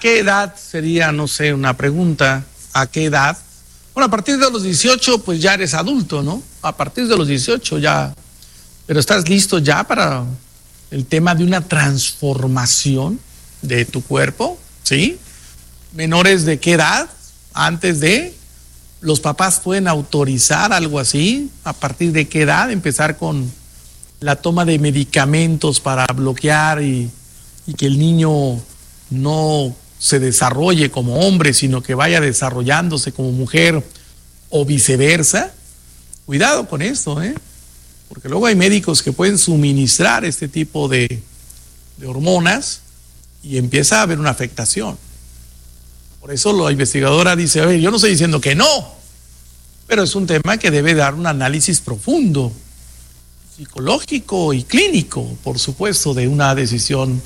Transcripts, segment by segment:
qué edad sería, no sé, una pregunta, ¿a qué edad? Bueno, a partir de los 18, pues ya eres adulto, ¿no? A partir de los 18 ya, pero ¿estás listo ya para el tema de una transformación de tu cuerpo? ¿Sí? ¿Menores de qué edad? Antes de, ¿los papás pueden autorizar algo así? ¿A partir de qué edad empezar con la toma de medicamentos para bloquear y que el niño no se desarrolle como hombre, sino que vaya desarrollándose como mujer o viceversa? Cuidado con esto, porque luego hay médicos que pueden suministrar este tipo de hormonas y empieza a haber una afectación. Por eso la investigadora dice, oye, yo no estoy diciendo que no, pero es un tema que debe dar un análisis profundo, psicológico y clínico, por supuesto, de una decisión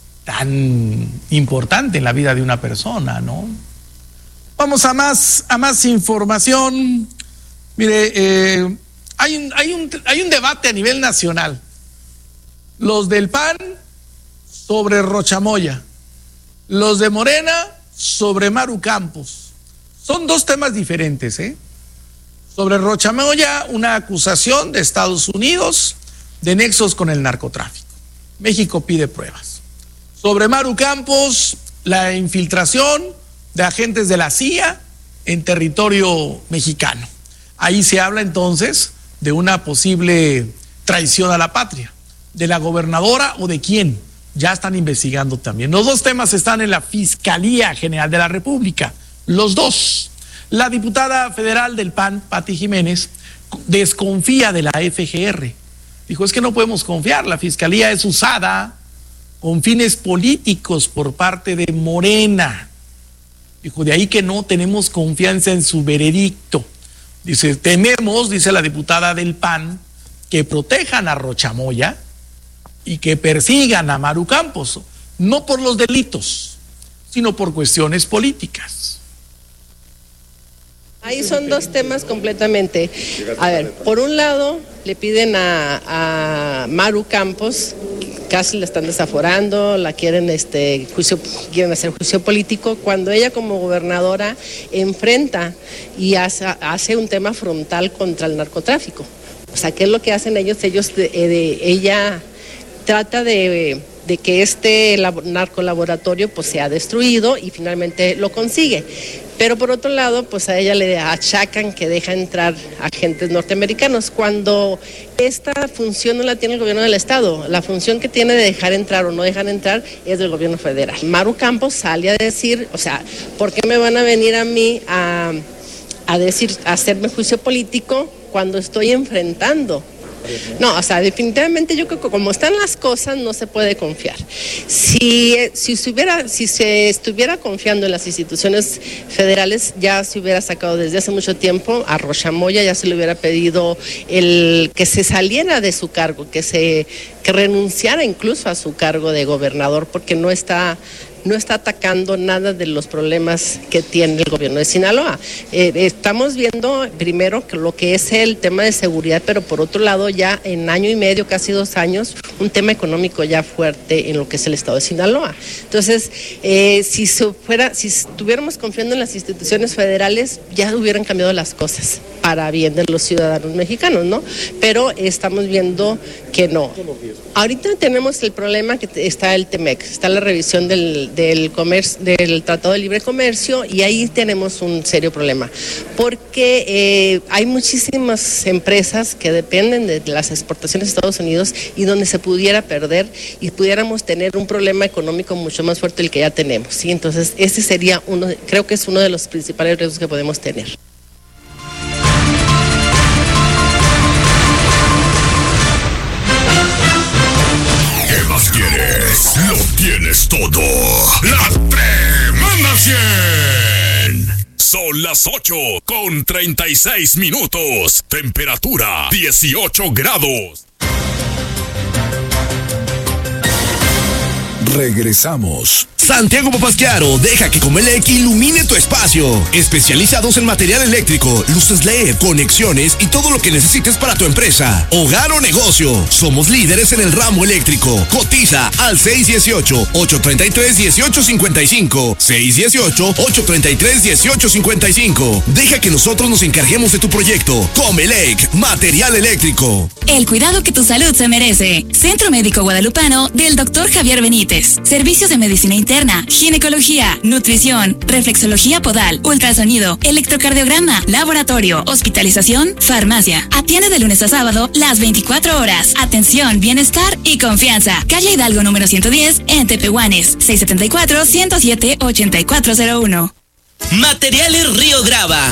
tan importante en la vida de una persona, ¿no? Vamos a más información. Mire, hay un debate a nivel nacional. Los del PAN sobre Rocha Moya, los de Morena sobre Maru Campos. Son dos temas diferentes, Sobre Rocha Moya, una acusación de Estados Unidos de nexos con el narcotráfico. México pide pruebas. Sobre Maru Campos, la infiltración de agentes de la CIA en territorio mexicano. Ahí se habla entonces de una posible traición a la patria, de la gobernadora o de quién. Ya están investigando también. Los dos temas están en la Fiscalía General de la República. Los dos. La diputada federal del PAN, Pati Jiménez, desconfía de la FGR. Dijo, es que no podemos confiar, la Fiscalía es usada con fines políticos por parte de Morena. Dijo, de ahí que no tenemos confianza en su veredicto. Dice, tememos, dice la diputada del PAN, que protejan a Rocha Moya y que persigan a Maru Campos, no por los delitos, sino por cuestiones políticas. Ahí son dos temas completamente. A ver, por un lado, le piden a Maru Campos, casi la están desaforando, la quieren hacer juicio político, cuando ella como gobernadora enfrenta y hace un tema frontal contra el narcotráfico. O sea, ¿qué es lo que hacen ellos? Ella trata de que este narcolaboratorio pues sea destruido y finalmente lo consigue. Pero por otro lado, pues a ella le achacan que deja entrar agentes norteamericanos, cuando esta función no la tiene el gobierno del estado. La función que tiene de dejar entrar o no dejar entrar es del gobierno federal. Maru Campos sale a decir, o sea, ¿por qué me van a venir a mí a hacerme juicio político cuando estoy enfrentando? No, o sea, definitivamente yo creo que como están las cosas no se puede confiar. Si se estuviera confiando en las instituciones federales, ya se hubiera sacado desde hace mucho tiempo a Rocha Moya, ya se le hubiera pedido que se saliera de su cargo, que renunciara incluso a su cargo de gobernador, porque no está atacando nada de los problemas que tiene el gobierno de Sinaloa. Estamos viendo primero lo que es el tema de seguridad, pero por otro lado ya en año y medio, casi 2 años, un tema económico ya fuerte en lo que es el estado de Sinaloa. Entonces, si estuviéramos confiando en las instituciones federales, ya hubieran cambiado las cosas para bien de los ciudadanos mexicanos, ¿no? Pero estamos viendo que no. Ahorita tenemos el problema que está el TEMEC, está la revisión del Tratado de Libre Comercio, y ahí tenemos un serio problema, porque hay muchísimas empresas que dependen de las exportaciones de Estados Unidos y donde se pudiera perder y pudiéramos tener un problema económico mucho más fuerte del que ya tenemos, ¿sí? Entonces ese sería creo que es uno de los principales riesgos que podemos tener. ¿Quieres? Lo tienes todo. La Tremenda 100. Son las 8:36. Temperatura 18 grados. Regresamos. Santiago Papasquiaro, deja que Comelec ilumine tu espacio. Especializados en material eléctrico, luces LED, conexiones y todo lo que necesites para tu empresa, hogar o negocio. Somos líderes en el ramo eléctrico. Cotiza al 618-833-1855. 618-833-1855. Deja que nosotros nos encarguemos de tu proyecto. Comelec, material eléctrico. El cuidado que tu salud se merece. Centro Médico Guadalupano del Dr. Javier Benítez. Servicios de medicina interna, ginecología, nutrición, reflexología podal, ultrasonido, electrocardiograma, laboratorio, hospitalización, farmacia. Atiende de lunes a sábado las 24 horas. Atención, bienestar y confianza. Calle Hidalgo número 110 en Tepehuanes. 674-107-8401. Materiales Río Grava.